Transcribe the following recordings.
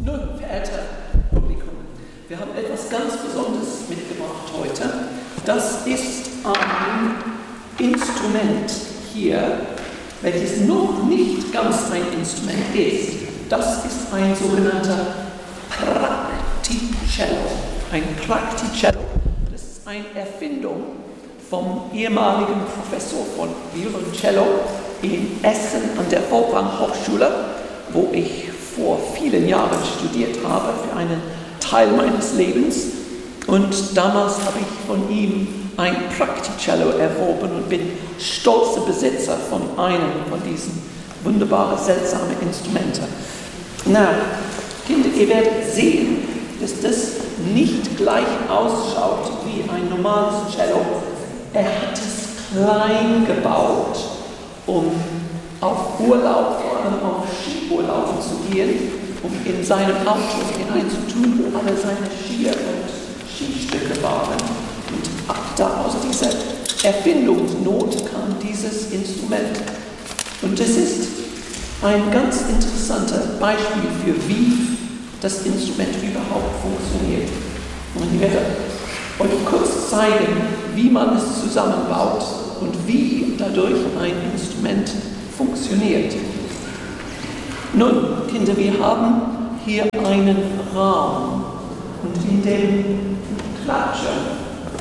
Nun, verehrter Publikum, wir haben etwas ganz Besonderes mitgebracht heute. Das ist ein Instrument hier, welches noch nicht ganz ein Instrument ist. Das ist ein sogenannter Practicello. Ein Practicello, das ist eine Erfindung vom ehemaligen Professor von Violoncello in Essen an der Wolfgang-Hochschule, wo ich vor vielen Jahren studiert habe für einen Teil meines Lebens. Und damals habe ich von ihm ein Practicello erworben und bin stolzer Besitzer von einem von diesen wunderbaren, seltsamen Instrumenten. Na, Kinder, ihr werdet sehen, dass das nicht gleich ausschaut wie ein normales Cello. Er hat es klein gebaut, um auf Urlaub, vor allem auf Skiurlaub zu gehen, um in seinem Auto hineinzutun, wo alle seine Skier und Skistücke waren. Und da aus dieser Erfindungsnot kam dieses Instrument. Und das ist ein ganz interessantes Beispiel für wie das Instrument überhaupt funktioniert. Und ich werde euch kurz zeigen, wie man es zusammenbaut und wie dadurch ein Instrument funktioniert. Nun, Kinder, wir haben hier einen Raum und in dem Klatschen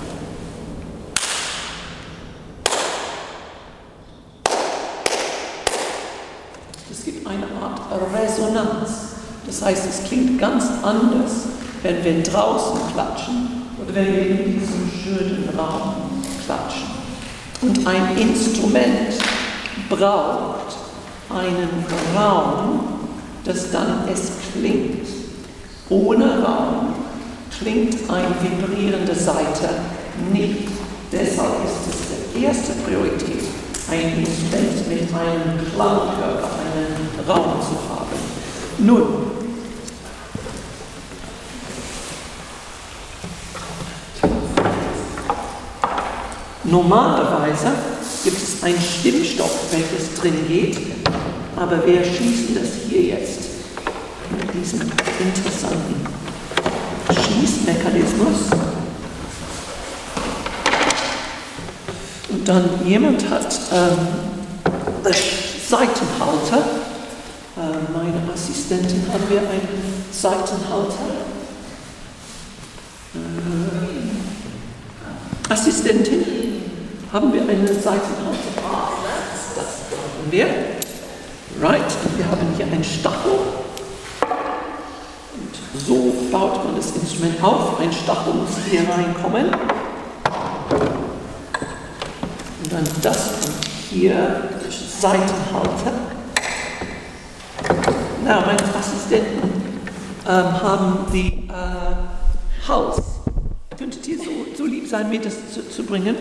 es gibt eine Art Resonanz. Das heißt, es klingt ganz anders, wenn wir draußen klatschen oder wenn wir in diesem schönen Raum klatschen. Und ein Instrument braucht einen Raum, das dann es klingt. Ohne Raum klingt eine vibrierende Saite nicht. Deshalb ist es die erste Priorität, ein Instrument mit einem Klangkörper, einen Raum zu haben. Nun, normalerweise gibt es einen Stimmstoff, welches drin geht, aber wir schließen das hier jetzt mit diesem interessanten Schließmechanismus. Und dann jemand hat das Saitenhalter. Meine Assistentin, haben wir einen Saitenhalter? Assistentin, haben wir einen Saitenhalter? Das haben wir. Right, und wir haben hier einen Stachel. Und so baut man das Instrument auf. Ein Stachel muss hier reinkommen. Und dann das kommt hier, Saitenhalter. Na, meine Assistenten haben die Hals. Könntet ihr so lieb sein, mir das zu bringen?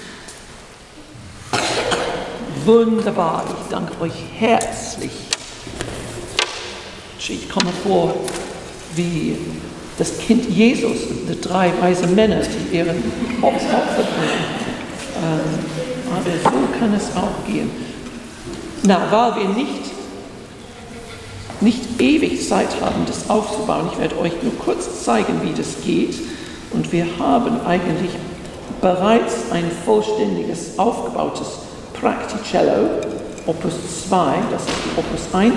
Wunderbar, ich danke euch herzlich. Ich komme vor wie das Kind Jesus und die 3 weise Männer, die ihren Opfer bringen. Aber so kann es auch gehen. Na, weil wir nicht ewig Zeit haben, das aufzubauen, ich werde euch nur kurz zeigen, wie das geht. Und wir haben eigentlich bereits ein vollständiges, aufgebautes Practicello, Opus 2, das ist die Opus 1.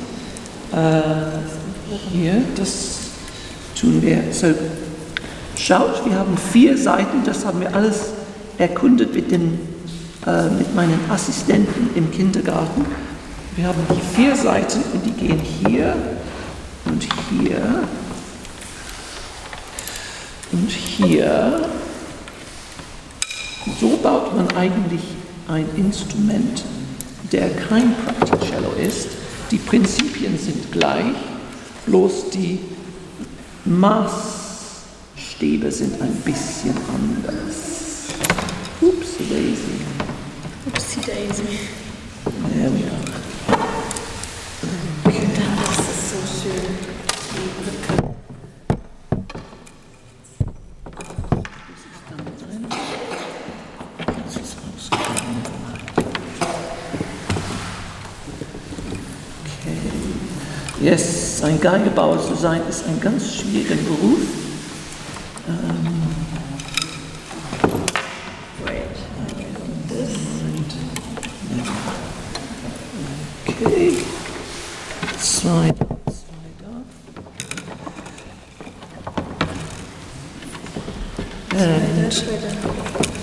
Hier, das tun wir. So, schaut, wir haben 4 Seiten, das haben wir alles erkundet mit meinen Assistenten im Kindergarten. Wir haben die 4 Seiten und die gehen hier und hier und hier. So baut man eigentlich ein Instrument, der kein Practicello ist. Die Prinzipien sind gleich, bloß die Maßstäbe sind ein bisschen anders. Upsi daisy. Upsi daisy. There we are. Okay. Das ist so schön. Yes, ein Geigenbauer zu sein ist ein ganz schwieriger Beruf. Wait. Okay. Zwei da. Schritte.